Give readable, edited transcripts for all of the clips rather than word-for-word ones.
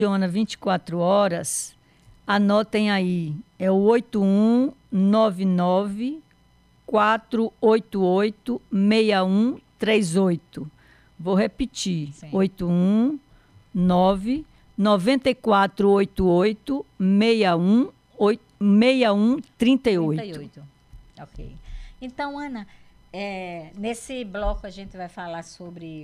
funciona 24 horas, anotem aí, é o 8199-488-6138. Vou repetir, Sim. 819-9488-6138. Ok. Então, Ana, nesse bloco a gente vai falar sobre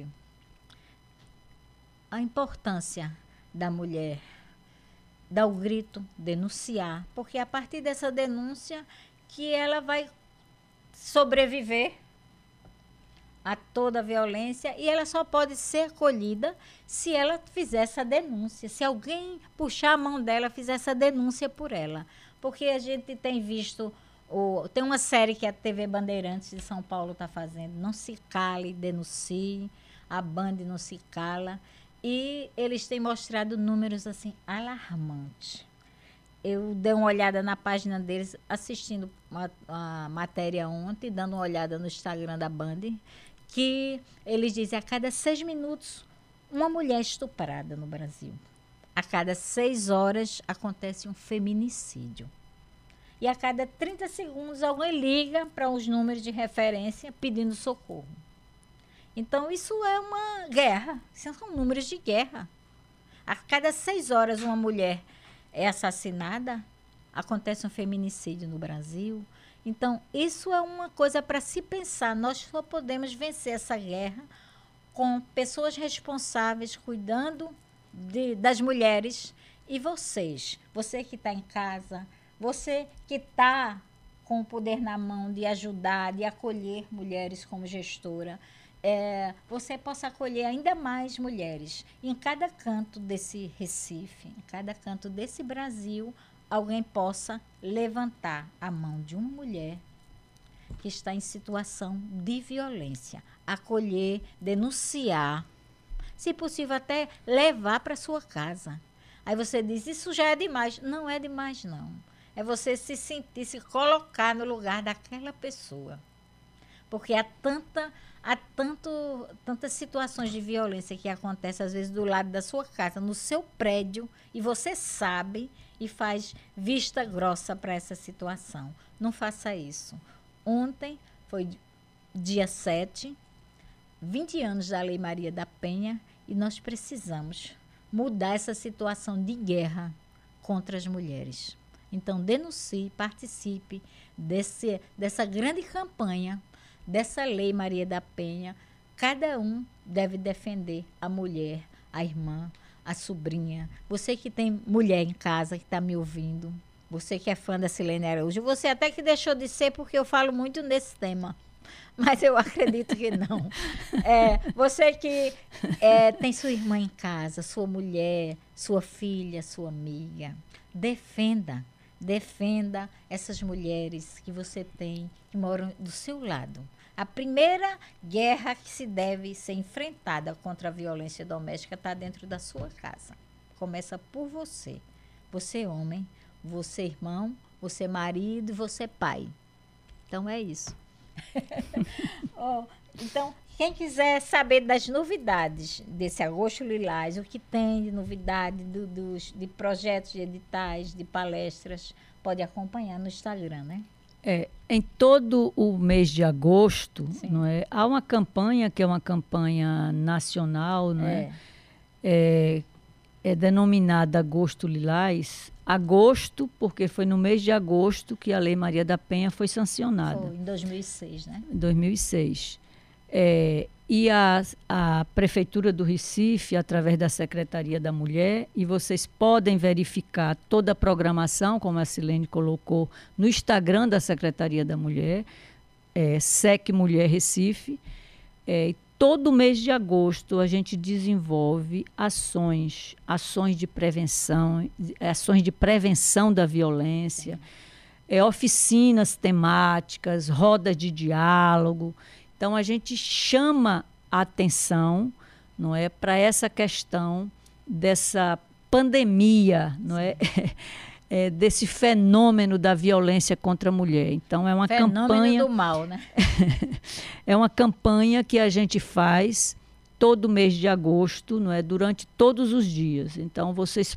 a importância da mulher dar o grito, denunciar, porque é a partir dessa denúncia que ela vai sobreviver a toda a violência, e ela só pode ser acolhida se ela fizer essa denúncia, se alguém puxar a mão dela, fizer essa denúncia por ela. Porque a gente tem visto, tem uma série que a TV Bandeirantes de São Paulo está fazendo, Não Se Cale, Denuncie, a Band Não Se Cala, e eles têm mostrado números assim alarmantes. Eu dei uma olhada na página deles, assistindo a matéria ontem, dando uma olhada no Instagram da Band, que eles dizem a cada 6 minutos uma mulher estuprada no Brasil. A cada 6 horas acontece um feminicídio. E a cada 30 segundos alguém liga para os números de referência pedindo socorro. Então isso é uma guerra, são números de guerra. A cada 6 horas uma mulher é assassinada, acontece um feminicídio no Brasil. Então, isso é uma coisa para se pensar. Nós só podemos vencer essa guerra com pessoas responsáveis, cuidando das mulheres. E você que está em casa, você que está com o poder na mão de ajudar, de acolher mulheres como gestora, você possa acolher ainda mais mulheres. Em cada canto desse Recife, em cada canto desse Brasil, alguém possa levantar a mão de uma mulher que está em situação de violência, acolher, denunciar, se possível até levar para sua casa. Aí você diz, isso já é demais. Não é demais, não. É você se sentir, se colocar no lugar daquela pessoa. Porque há tantas situações de violência que acontecem, às vezes, do lado da sua casa, no seu prédio, e você sabe e faz vista grossa para essa situação. Não faça isso. Ontem foi dia 7, 20 anos da Lei Maria da Penha, e nós precisamos mudar essa situação de guerra contra as mulheres. Então, denuncie, participe dessa grande campanha, dessa Lei Maria da Penha. Cada um deve defender a mulher, a irmã, a sobrinha. Você que tem mulher em casa, que está me ouvindo, você que é fã da Silene Araújo, você até que deixou de ser, porque eu falo muito nesse tema, mas eu acredito que não. Você que tem sua irmã em casa, sua mulher, sua filha, sua amiga, defenda essas mulheres que você tem, que moram do seu lado. A primeira guerra que se deve ser enfrentada contra a violência doméstica está dentro da sua casa. Começa por você. Você homem, você irmão, você marido, você pai. Então é isso. Então, quem quiser saber das novidades desse Agosto Lilás, o que tem de novidade de projetos, de editais, de palestras, pode acompanhar no Instagram, né? Em todo o mês de agosto, Sim. não é? Há uma campanha que é uma campanha nacional, não é? É denominada Agosto Lilás. Agosto, porque foi no mês de agosto que a Lei Maria da Penha foi sancionada. Foi em 2006, né? Em 2006. E a Prefeitura do Recife, através da Secretaria da Mulher, e vocês podem verificar toda a programação, como a Silene colocou, no Instagram da Secretaria da Mulher, SEC Mulher Recife. Todo mês de agosto a gente desenvolve ações de prevenção, ações de prevenção da violência, oficinas temáticas, rodas de diálogo. Então, a gente chama a atenção, não é, para essa questão dessa pandemia, não é? Desse fenômeno da violência contra a mulher. Então, é uma campanha... Fenômeno do mal, né? É uma campanha que a gente faz todo mês de agosto, não é? Durante todos os dias. Então, vocês